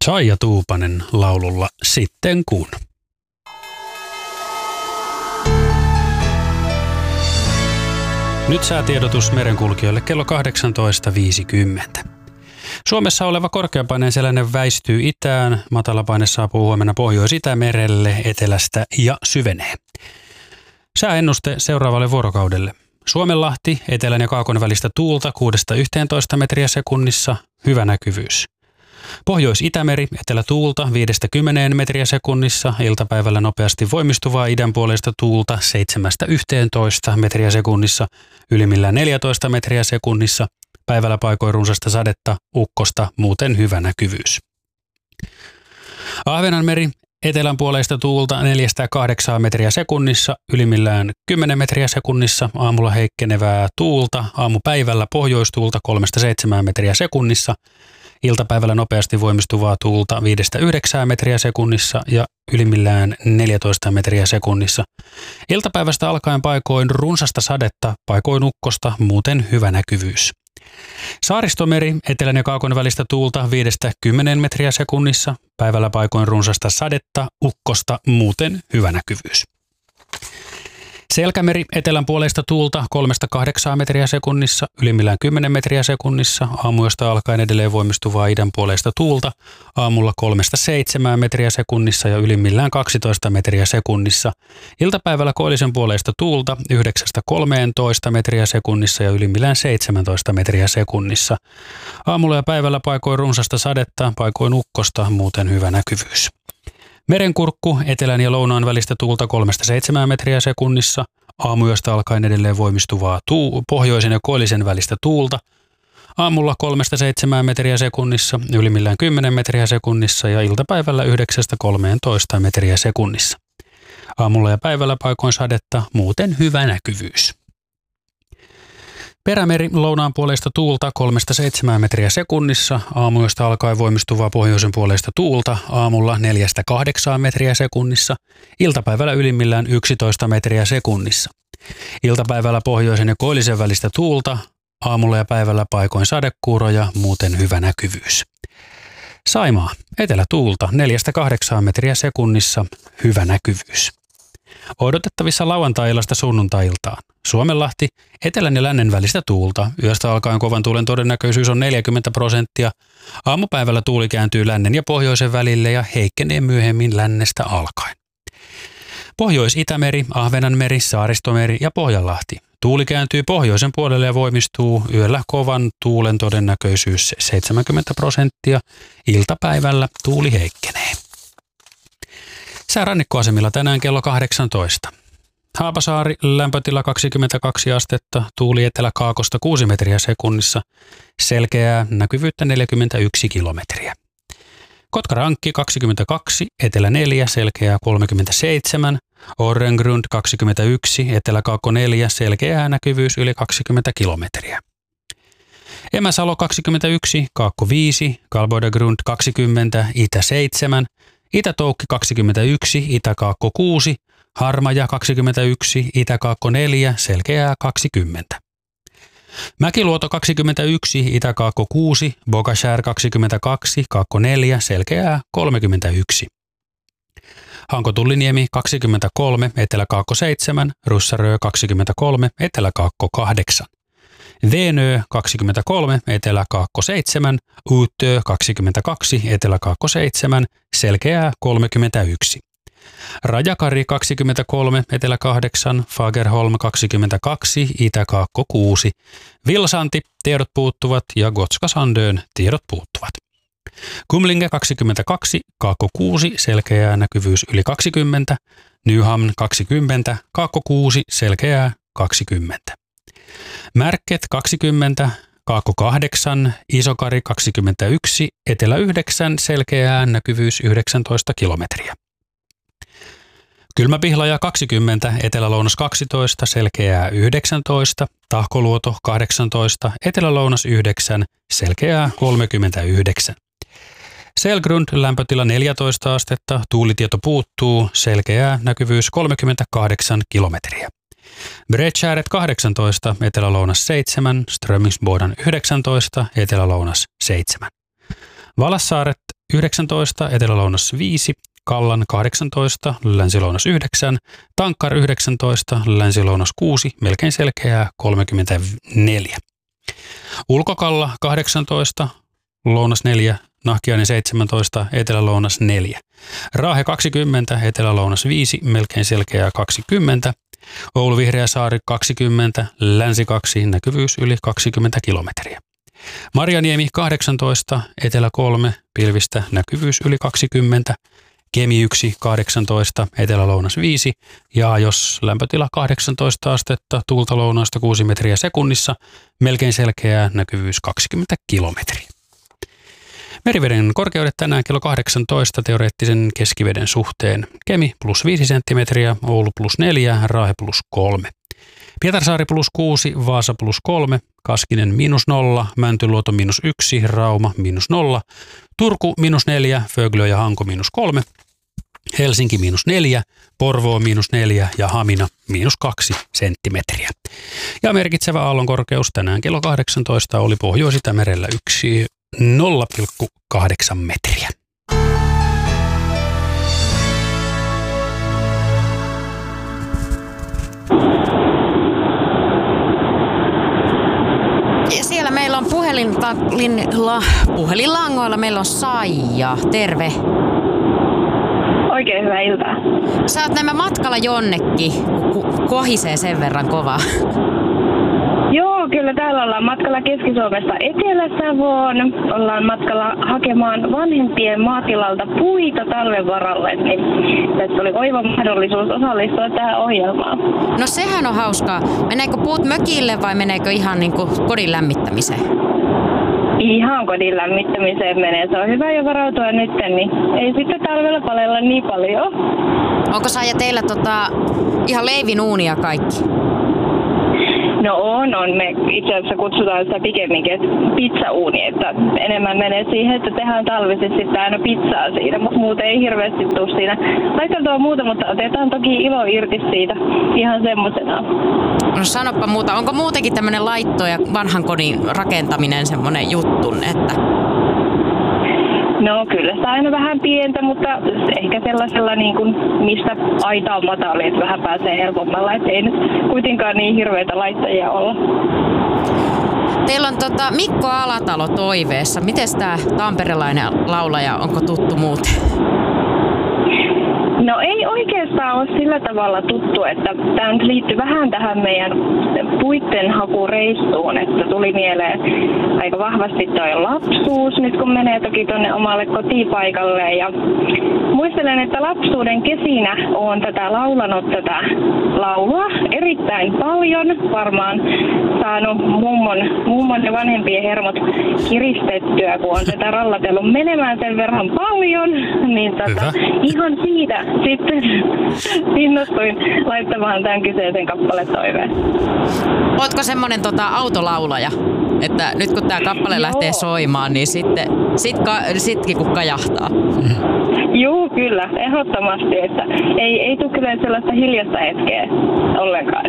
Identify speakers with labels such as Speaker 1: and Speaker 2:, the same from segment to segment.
Speaker 1: Saija Tuupanen laululla Sitten kun. Nyt säätiedotus merenkulkijoille kello 18.50. Suomessa oleva korkeapaineen selänen väistyy itään, matalapaine saapuu huomenna Pohjois-Itämerelle etelästä ja syvenee. Sääennuste seuraavalle vuorokaudelle. Suomenlahti, etelän ja kaakon välistä tuulta 6–11 metriä sekunnissa, hyvä näkyvyys. Pohjois-Itämeri, etelätuulta 5–10 metriä sekunnissa, iltapäivällä nopeasti voimistuvaa idänpuoleista tuulta 7–11 metriä sekunnissa, ylimmillään 14 metriä sekunnissa, päivällä paikoin runsasta sadetta, ukkosta, muuten hyvä näkyvyys. Ahvenanmeri, etelänpuoleista tuulta 4–8 metriä sekunnissa, ylimmillään 10 metriä sekunnissa, aamulla heikkenevää tuulta, aamupäivällä pohjoistuulta 3–7 metriä sekunnissa, iltapäivällä nopeasti voimistuvaa tuulta 5–9 metriä sekunnissa ja ylimmillään 14 metriä sekunnissa. Iltapäivästä alkaen paikoin runsasta sadetta, paikoin ukkosta, muuten hyvä näkyvyys. Saaristomeri, etelän ja kaakon välistä tuulta 5–10 metriä sekunnissa, päivällä paikoin runsasta sadetta, ukkosta, muuten hyvä näkyvyys. Selkämeri, etelänpuoleista tuulta 3–8 metriä sekunnissa, ylimmillään 10 metriä sekunnissa, aamuyöstä alkaen edelleen voimistuvaa idänpuoleista tuulta, aamulla 3–7 metriä sekunnissa ja ylimmillään 12 metriä sekunnissa. Iltapäivällä koillisen puoleista tuulta 9–13 metriä sekunnissa ja ylimmillään 17 metriä sekunnissa. Aamulla ja päivällä paikoin runsasta sadetta, paikoin ukkosta, muuten hyvä näkyvyys. Merenkurkku, etelän ja lounaan välistä tuulta 3–7 metriä sekunnissa, aamuyöstä alkaen edelleen voimistuvaa pohjoisen ja koillisen välistä tuulta, aamulla 3–7 metriä sekunnissa, ylimmillään 10 metriä sekunnissa ja iltapäivällä 9–13 metriä sekunnissa. Aamulla ja päivällä paikoin sadetta, muuten hyvä näkyvyys. Perämeri, lounaan puoleista tuulta 3–7 metriä sekunnissa, aamuyöstä alkaen voimistuvaa pohjoisen puoleista tuulta, aamulla 4–8 metriä sekunnissa, iltapäivällä ylimmillään 11 metriä sekunnissa. Iltapäivällä pohjoisen ja koillisen välistä tuulta, aamulla ja päivällä paikoin sadekuuroja, muuten hyvä näkyvyys. Saimaa, etelätuulta 4–8 metriä sekunnissa, hyvä näkyvyys. Odotettavissa lauantai-illasta sunnuntai-iltaan. Suomenlahti, etelän ja lännen välistä tuulta. Yöstä alkaen kovan tuulen todennäköisyys on 40%. Aamupäivällä tuuli kääntyy lännen ja pohjoisen välille ja heikkenee myöhemmin lännestä alkaen. Pohjois-Itämeri, Ahvenanmeri, Saaristomeri ja Pohjanlahti. Tuuli kääntyy pohjoisen puolelle ja voimistuu yöllä kovan tuulen todennäköisyys 70%. Iltapäivällä tuuli heikkenee. Sää rannikkoasemilla tänään kello 18. Haapasaari, lämpötila 22 astetta, tuuli etelä-kaakosta 6 metriä sekunnissa, selkeää, näkyvyyttä 41 kilometriä. Kotkarankki 22, etelä 4, selkeää 37, Orrengrund 21, etelä-kaakko 4, selkeää, näkyvyys yli 20 kilometriä. Emäsalo 21, kaakko 5, Kalboidegrund 20, itä 7, Itä-Toukki 21, Itä-Kaakko 6, Harmaja 21, Itä-Kaakko 4, selkeää 20. Mäkiluoto 21, Itä-Kaakko 6, Bogashär 22, Kaakko 4, selkeää 31. Hankotulliniemi 23, Etelä-Kaakko 7, Russarö 23, Etelä-Kaakko 8. Venö 23, Etelä-Kaakko 7, Uutö 22, Etelä-Kaakko 7, selkeää 31. Rajakari 23, Etelä 8, Fagerholm 22, Itä-Kaakko 6, Vilsanti, tiedot puuttuvat ja Gotska Sandön, tiedot puuttuvat. Kumlinge 22, Kaakko 6, selkeää, näkyvyys yli 20, Nyhamn 20, Kaakko 6, selkeää 20. Märket 20, Kaakko 8, Isokari 21, Etelä 9, selkeää, näkyvyys 19 kilometriä. Kylmäpihlaja 20, Etelä-Lounas 12, selkeää 19, Tahkoluoto 18, Etelä-Lounas 9, selkeää 39. Selgrund, lämpötila 14 astetta, tuulitieto puuttuu, selkeää, näkyvyys 38 kilometriä. Bredkäret 18, Etelä-Lounas 7, Strömingsboden 19, Etelä-Lounas 7. Valassaaret 19, etelä-lounas 5, Kallan 18, länsi-lounas 9, Tankkar 19, länsi-lounas 6, melkein selkeää 34. Ulkokalla 18, lounas 4, Nahkiainen 17, etelä-lounas 4. Raahe 20, etelä-lounas 5, melkein selkeää 20. Oulu Vihreäsaari 20, länsi 2, näkyvyys yli 20 kilometriä. Marjaniemi 18, etelä 3, pilvistä näkyvyys yli 20. Kemi 1, 18, etelä-lounas 5 ja jos lämpötila 18 astetta, tuulta lounaasta 6 metriä sekunnissa, melkein selkeää näkyvyys 20 kilometriä. Meriveden korkeudet tänään kello 18 teoreettisen keskiveden suhteen. Kemi plus 5 senttimetriä, Oulu plus 4, Raahe plus 3. Pietarsaari plus 6, Vaasa plus 3, Kaskinen miinus 0, Mäntyluoto miinus 1, Rauma miinus 0, Turku miinus 4, Föglö ja Hanko miinus 3, Helsinki miinus 4, Porvoo miinus 4 ja Hamina miinus 2 senttimetriä. Ja merkitsevä aallonkorkeus tänään kello 18 oli Pohjois-Itämerellä 0,8 metriä.
Speaker 2: Ja siellä meillä on puhelinlangoilla meillä on Saija. Terve.
Speaker 3: Oikein hyvää iltaa.
Speaker 2: Sä oot nämä matkalla jonnekin, kohisee sen verran kovaa.
Speaker 3: Joo, kyllä täällä ollaan matkalla Keski-Suomesta Etelä-Savoon. Ollaan matkalla hakemaan vanhempien maatilalta puita talven varalle. Niin tässä oli oiva mahdollisuus osallistua tähän ohjelmaan.
Speaker 2: No sehän on hauskaa. Meneekö puut mökille vai meneekö ihan niin kuin kodin lämmittämiseen?
Speaker 3: Ihan kodin lämmittämiseen menee. Se on hyvä jo varautua nyt, niin ei sitten talvella palella niin paljon.
Speaker 2: Onko Saija teillä ihan leivinuunia kaikki?
Speaker 3: No on. Me itse asiassa kutsutaan sitä pikemminkin pizzauuni, että enemmän menee siihen, että tehdään talvisin sitten aina pizzaa siinä, mutta muuten ei hirveästi tule siinä laiteltua muuta, mutta otetaan toki ilo irti siitä ihan semmoisena.
Speaker 2: No sanoppa muuta, onko muutenkin tämmöinen laitto ja vanhan kodin rakentaminen semmoinen juttu, että...
Speaker 3: No kyllä sitä aina vähän pientä, mutta ehkä sellaisella niin kuin, mistä aita on matali, että vähän pääsee helpommalla, että ei nyt kuitenkaan niin hirveitä laittajia olla.
Speaker 2: Teillä on Mikko Alatalo toiveessa. Mites tää tamperelainen laulaja, onko tuttu muuten?
Speaker 3: No ei oikeastaan ole sillä tavalla tuttu, että tämä nyt liittyy vähän tähän meidän puittenhakureissuun, että tuli mieleen aika vahvasti toi lapsuus nyt kun menee toki tuonne omalle kotipaikalle ja muistelen, että lapsuuden kesinä olen laulanut tätä laulua erittäin paljon, varmaan saanut mummon ja vanhempien hermot kiristettyä, kun on tätä rallatellut menemään sen verran paljon, niin ihan siitä sitten innostuin laittamaan tämän kyseisen kappaletoiveen.
Speaker 2: Ootko semmonen autolaulaja, että nyt kun tää kappale lähtee soimaan, niin sitkin kun kajahtaa?
Speaker 3: Joo, kyllä, ehdottomasti, että ei tule kyllä sellaista hiljasta hetkeä ollenkaan.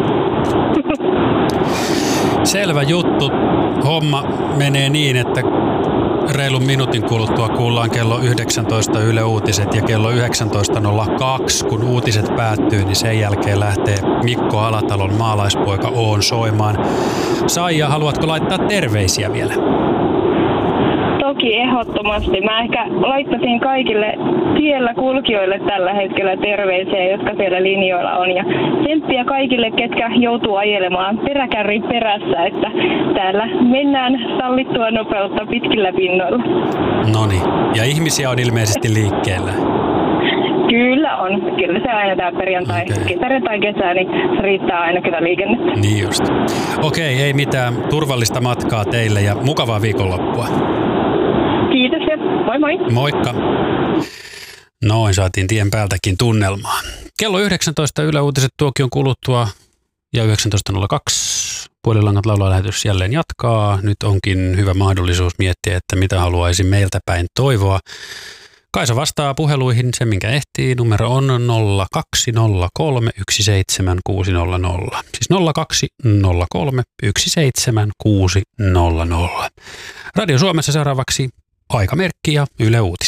Speaker 1: Selvä juttu. Homma menee niin, että reilun minuutin kuluttua kuullaan kello 19 Yle Uutiset ja kello 19.02, kun uutiset päättyy, niin sen jälkeen lähtee Mikko Alatalon Maalaispoika Oon soimaan. Saija, haluatko laittaa terveisiä vielä?
Speaker 3: Toki ehdottomasti. Mä ehkä laittaisin kaikille tiellä kulkijoille tällä hetkellä terveisiä, jotka siellä linjoilla on. Ja tsemppiä kaikille, ketkä joutuu ajelemaan peräkärrin perässä, että täällä mennään sallittua nopeutta pitkillä pinnoilla.
Speaker 1: Noniin. Ja ihmisiä on ilmeisesti liikkeellä.
Speaker 3: Kyllä on. Kyllä se aina tämä perjantai-kesä, niin se riittää aina kyllä liikennettä.
Speaker 1: Niin just. Okei, ei mitään. Turvallista matkaa teille ja mukavaa viikonloppua.
Speaker 3: Kiitos ja moi moi.
Speaker 1: Moikka. Noin, saatiin tien päältäkin tunnelmaa. Kello 19 Yle Uutiset tuokion kuluttua ja 19.02 Puolilangat laululähetys jälleen jatkaa. Nyt onkin hyvä mahdollisuus miettiä, että mitä haluaisi meiltä päin toivoa. Kaisa vastaa puheluihin se, minkä ehtii. Numero on 0203 17600. Siis 0203 17600. Radio Suomessa seuraavaksi Aikamerkki ja Yle Uutiset.